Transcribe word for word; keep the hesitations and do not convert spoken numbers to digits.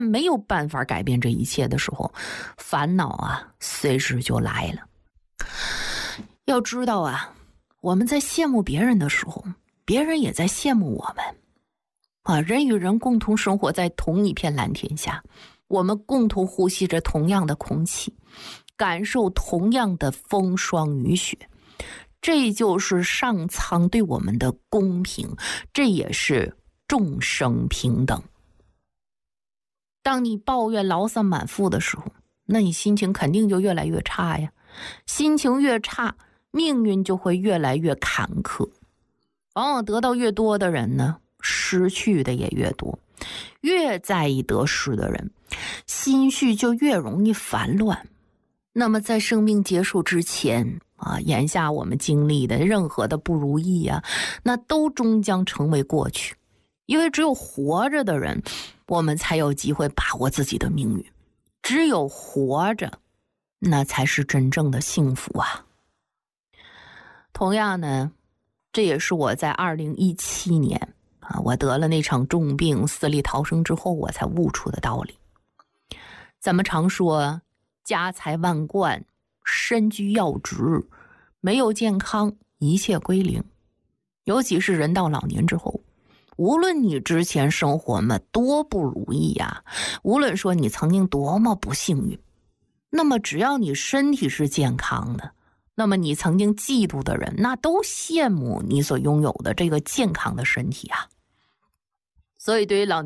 没有办法改变这一切的时候，烦恼啊随时就来了。要知道啊，我们在羡慕别人的时候，别人也在羡慕我们啊。人与人共同生活在同一片蓝天下，我们共同呼吸着同样的空气，感受同样的风霜雨雪，这就是上苍对我们的公平，这也是众生平等。当你抱怨牢骚满腹的时候，那你心情肯定就越来越差呀。心情越差，命运就会越来越坎坷。往往得到越多的人呢，失去的也越多。越在意得失的人，心绪就越容易烦乱。那么在生命结束之前啊，眼下我们经历的任何的不如意啊，那都终将成为过去。因为只有活着的人，我们才有机会把握自己的命运。只有活着，那才是真正的幸福啊。同样呢，这也是我在二零一七年啊，我得了那场重病，死里逃生之后，我才悟出的道理。咱们常说家财万贯，身居要职，没有健康，一切归零。尤其是人到老年之后，无论你之前生活嘛多不如意呀、啊，无论说你曾经多么不幸运，那么只要你身体是健康的，那么你曾经嫉妒的人，那都羡慕你所拥有的这个健康的身体啊。所以对于老